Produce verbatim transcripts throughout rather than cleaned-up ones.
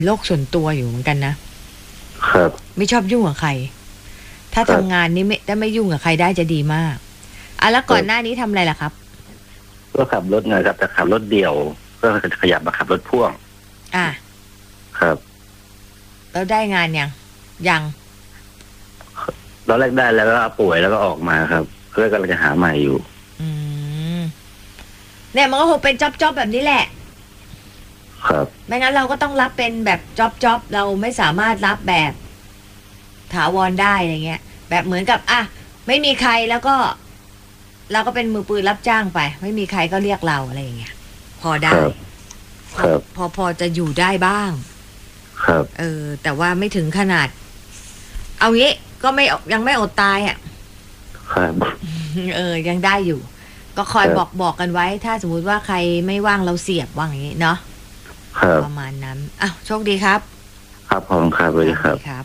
โลกส่วนตัวอยู่เหมือนกันนะครับไม่ชอบยุ่งกับใครถ้าทำงานนี่ไม่ถ้าไม่ยุ่งกับใครได้จะดีมากอ่ะแล้วก่อนหน้านี้ทำอะไรล่ะครับก็ขับรถไงครับแต่ขับรถเดี่ยวก็ขยับมาขับรถพ่วงอ่ะครับแล้วได้งานยังยังตอนแรกได้แล้วก็ป่วยแล้วก็ออกมาครับก็กำลังจะหาใหม่อยู่อืมเนี่ยมันก็คงเป็นจ็อบจ็อบแบบนี้แหละครับไม่งั้นเราก็ต้องรับเป็นแบบจ็อบจ็อบเราไม่สามารถรับแบบถาวรได้อะไรเงี้ยแบบเหมือนกับอ่ะไม่มีใครแล้วก็เราก็เป็นมือปืนรับจ้างไปไม่มีใครก็เรียกเราอะไรอย่างเงี้ยพอได้ครับพอพอจะอยู่ได้บ้างครับเออแต่ว่าไม่ถึงขนาดเอางี้ก็ไม่ยังไม่อดตายอ่ะครับเออยังได้อยู่ก็คอยบอกบอกกันไว้ถ้าสมมุติว่าใครไม่ว่างเราเสียบว่างอย่างนี้เนาะประมาณนั้นอ้าวโชคดีครับครับผมครับสวัสดีครับครับ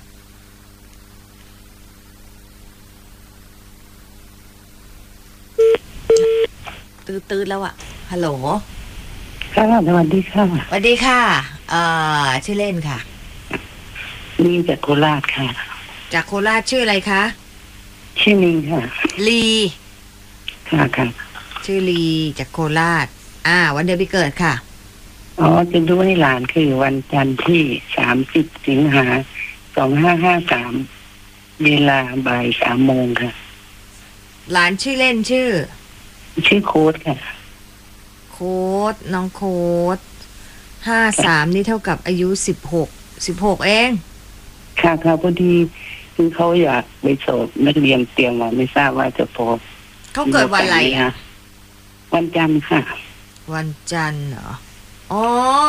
ตื้อๆแล้วอ่ะฮัลโหลค่ะสวัสดีค่ะสวัสดีค่ะเอ่อชื่อเล่นค่ะลีจากโคราชค่ะจากโคราชชื่ออะไรคะชื่อลีค่ะลีค่ะค่ะชื่อลีจากโคราชอ่าวันเดือนปีเกิดค่ะอ๋อจะดูให้หลานคือวันจันทร์ที่สามสิบสิงหาสองห้าห้าสามเวลาบ่ายสามโมงค่ะหลานชื่อเล่นชื่อชื่อโค้ดค่ะโค้ดน้องโค้ดห้าสามนี่เท่ากับอายุสิบหกสิบหกเองค่ะค่ะพอดีคือเขาอยากไปสอบนักเรียนเตรียมมาไม่ทราบว่าจะพอเขาเกิดวันอะไรอ่ะวันจันทร์ค่ะวันจันทร์เหรออ๋อ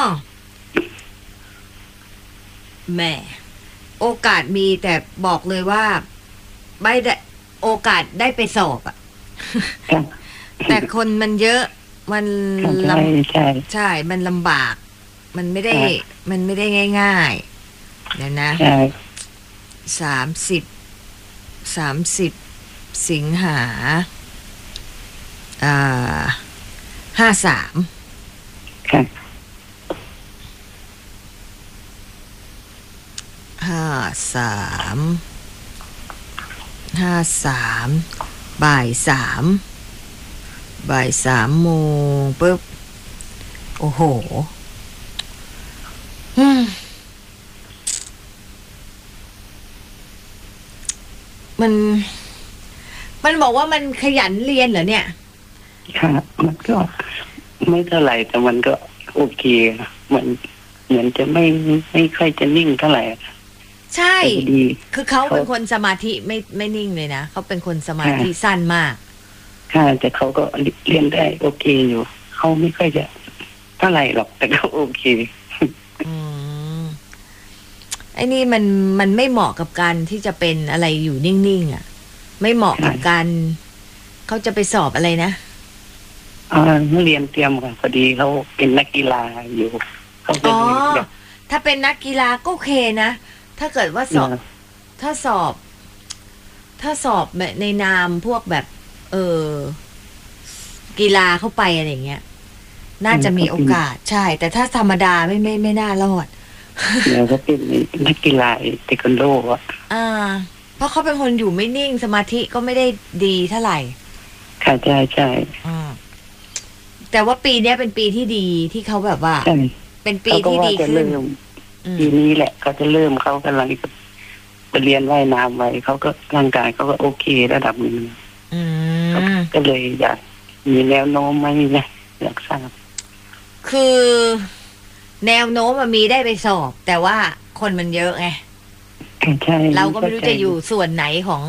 แม่โอกาสมีแต่บอกเลยว่าไม่ได้โอกาสได้ไปสอบอ่ะแต่คนมันเยอะมันลำใช่ใช่มันลำบากมันไม่ได้มันไม่ได้ง่ายๆเดี๋ยวนะสามสิบสามสิบสิงหาอ่าห้าสามค่ะห้าสามห้าสามบ่ายสามบ่ายสามโมงปุ๊บโอ้โหมันมันบอกว่ามันขยันเรียนเหรอเนี่ยค่ะมันก็ไม่เท่าไหร่แต่มันก็โอเคมันเหมือนจะไม่ไม่ค่อยจะนิ่งเท่าไหร่ใช่คือเขาเป็นคนสมาธิไม่ไม่นิ่งเลยนะเขาเป็นคนสมาธิสั้นมากค่ะแต่เขาก็เรียนได้โอเคอยู่เขาไม่ค่อยจะเท่าไหร่หรอกแต่ก็โอเคอืมไอ้นี่มันมันไม่เหมาะกับการที่จะเป็นอะไรอยู่นิ่งๆอ่ะไม่เหมาะกับการเขาจะไปสอบอะไรนะอ่าเรียนเตรียมค่ะพอดีเขาเป็นนักกีฬาอยู่เขาอ๋อถ้าเป็นนักกีฬาก็โอเคนะถ้าเกิดว่าสอบถ้าสอบถ้าสอบในนามพวกแบบเออกีฬาเข้าไปอะไรเงี้ยน่าจะมีโอกาสใช่แต่ถ้าธรรมดาไม่ไม่ไม่น่ารอดแล้วก็เป็นนักกีฬาเทควันโดอ่ะอ่าเพราะเขาเป็นคนอยู่ไม่นิ่งสมาธิก็ไม่ได้ดีเท่าไหร่ค่ะใช่ใช่แต่ว่าปีนี้เป็นปีที่ดีที่เขาแบบว่าเป็นปีที่ดีขึ้นปีนี้แหละเขาจะเริ่มเขากำลังไปเรียนว่ายน้ำไว้เขาก็ร่างกายเขาก็โอเคระดับหนึ่งก็เลยอยากมีแนวโน้มไหมนะอยากทราบคือแนวโน้มมันมีได้ไปสอบแต่ว่าคนมันเยอะไงใช่เราก็ไม่รู้จะอยู่ส่วนไหนของ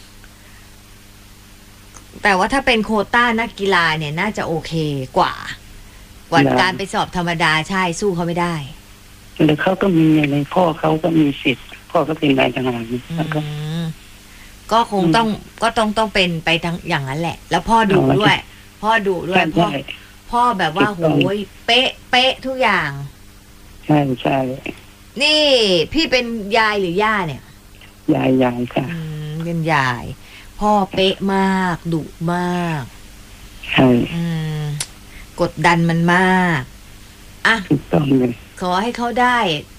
แต่ว่าถ้าเป็นโควต้านักกีฬาเนี่ยน่าจะโอเคกว่ากว่าการไปสอบธรรมดาใช่สู้เขาไม่ได้แล้วเขาก็มีอะไรพ่อเขาก็มีสิทธิ์พ่อก็เป็นนายทหารแล้วก็ก็คงต้องก็ต้องต้องเป็นไปทั้งอย่างนั้นแหละแล้วพ่อดูด้วยพ่อดูด้วยพ่อพ่อแบบว่าโหยเป๊ะเป๊ะทุกอย่างใช่ใช่นี่พี่เป็นยายหรือย่าเนี่ยยายยายค่ะเป็นยายพ่อเป๊ะมากดุมากใช่กดดันมันมากอ่ะถูกต้องเลยขอให้เขาได้